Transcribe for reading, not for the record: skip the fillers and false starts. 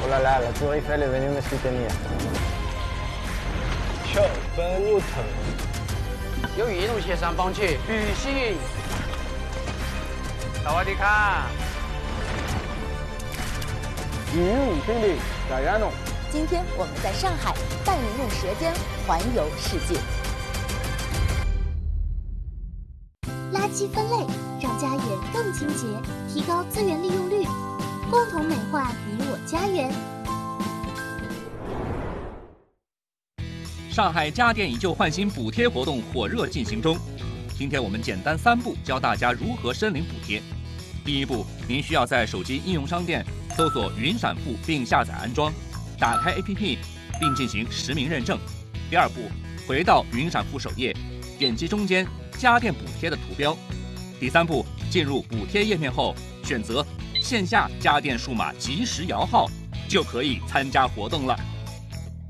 Oh là là, la Tour Eiffel est venue me soutenir. Ciao, Ben Newton. 由于一路协商帮切与幸萨瓦迪卡。 兄弟，加油弄！ 今天我们在上海带你用舌尖环游世界。 垃圾分类让家园更清洁，提高资源利用率，共同美化你我家园。 上海家电以旧换新补贴活动火热进行中。今天我们简单3步教大家如何申领补贴。第一步，您需要在手机应用商店搜索云闪付并下载安装，打开 APP 并进行实名认证。第二步，回到云闪付首页，点击中间家电补贴的图标。第三步，进入补贴页面后，选择线下家电数码即时摇号，就可以参加活动了。